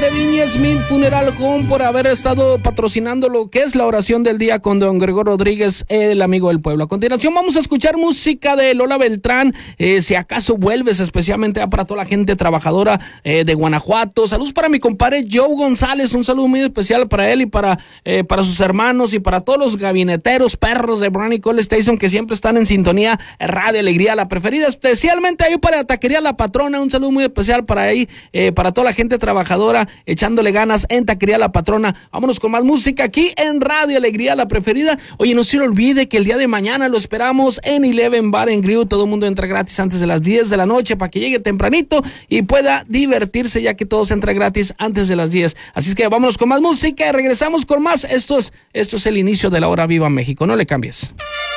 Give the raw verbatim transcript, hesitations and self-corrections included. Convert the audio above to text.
de Viña Smith Funeral Home por haber estado patrocinando lo que es la oración del día con don Gregorio Rodríguez, el amigo del pueblo. A continuación vamos a escuchar música de Lola Beltrán, eh, si acaso vuelves, especialmente para toda la gente trabajadora eh, de Guanajuato. Saludos para mi compadre Joe González, un saludo muy especial para él y para, eh, para sus hermanos y para todos los gabineteros perros de Brownie Call Station que siempre están en sintonía. Radio Alegría, la preferida, especialmente ahí para Taquería La Patrona, un saludo muy especial para ahí, eh, para toda la gente trabajadora echándole ganas en Taquería La Patrona. Vámonos con más música aquí en Radio Alegría, la preferida. Oye, no se le olvide que el día de mañana lo esperamos en Eleven Bar and Grill. Todo el mundo entra gratis antes de las diez de la noche para que llegue tempranito y pueda divertirse, ya que todos entran gratis antes de las diez. Así es que vámonos con más música y regresamos con más. Esto es, esto es el inicio de la hora Viva México. No le cambies.